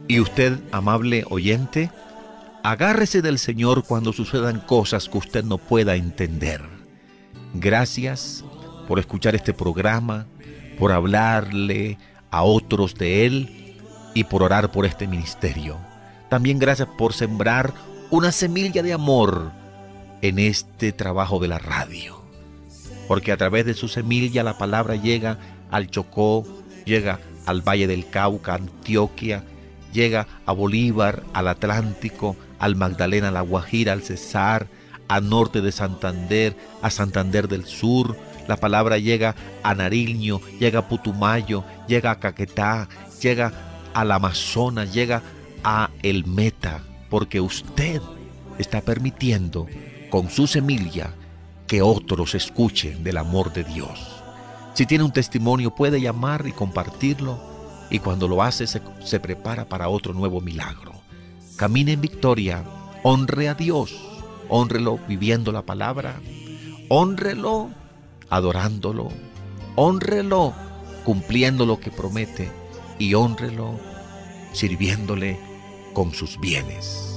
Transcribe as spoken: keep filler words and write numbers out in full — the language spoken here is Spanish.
Y usted, amable oyente, agárrese del Señor cuando sucedan cosas que usted no pueda entender. Gracias por escuchar este programa, por hablarle a otros de Él y por orar por este ministerio. También gracias por sembrar una semilla de amor en este trabajo de la radio. Porque a través de su semilla la palabra llega al Chocó, llega al Valle del Cauca, Antioquia, llega a Bolívar, al Atlántico, al Magdalena, a La Guajira, al Cesar, al norte de Santander, a Santander del Sur. La palabra llega a Nariño, llega a Putumayo, llega a Caquetá, llega al Amazonas, llega a El Meta, porque usted está permitiendo con su semilla que otros escuchen del amor de Dios. Si tiene un testimonio, puede llamar y compartirlo, y cuando lo hace se, se prepara para otro nuevo milagro. Camine en victoria, honre a Dios, hónrelo viviendo la palabra, hónrelo adorándolo, hónrelo cumpliendo lo que promete y hónrelo sirviéndole con sus bienes.